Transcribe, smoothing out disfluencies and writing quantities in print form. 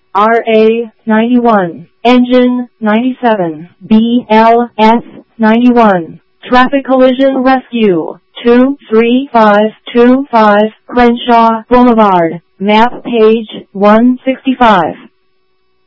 RA 91, Engine 97, BLS 91, Traffic Collision Rescue 23525 Crenshaw Boulevard, map page 165.